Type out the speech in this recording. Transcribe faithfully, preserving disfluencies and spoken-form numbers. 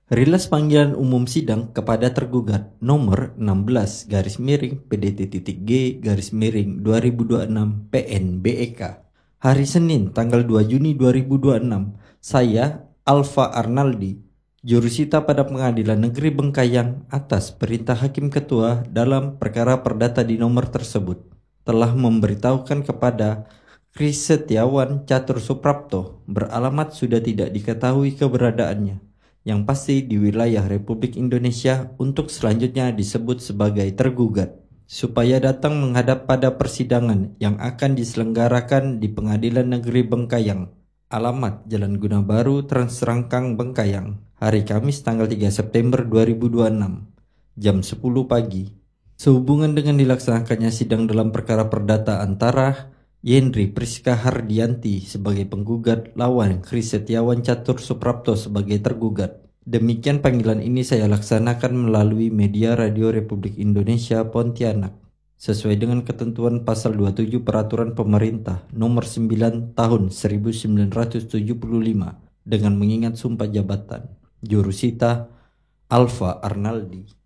Rilis panggilan umum sidang kepada tergugat nomor enam belas garis miring P D T.G garis miring dua ribu dua puluh enam P N B E K. Hari Senin tanggal dua Juni dua ribu dua puluh enam, saya Alfa Arnaldi, jurusita pada Pengadilan Negeri Bengkayang atas perintah Hakim Ketua dalam perkara perdata di nomor tersebut, telah memberitahukan kepada Kris Setiawan Catur Suprapto beralamat sudah tidak diketahui keberadaannya, yang pasti di wilayah Republik Indonesia untuk selanjutnya disebut sebagai tergugat, supaya datang menghadap pada persidangan yang akan diselenggarakan di Pengadilan Negeri Bengkayang, alamat Jalan Guna Baru, Trans Rangkang, Bengkayang, hari Kamis tanggal tiga September dua ribu dua puluh enam, jam sepuluh pagi. Sehubungan dengan dilaksanakannya sidang dalam perkara perdata antara Yendri Priska Hardianti sebagai penggugat lawan Kris Setiawan Catur Suprapto sebagai tergugat. Demikian panggilan ini saya laksanakan melalui media Radio Republik Indonesia Pontianak, sesuai dengan ketentuan pasal dua puluh tujuh Peraturan Pemerintah nomor sembilan tahun seribu sembilan ratus tujuh puluh lima dengan mengingat sumpah jabatan. Jurusita Alfa Arnaldi.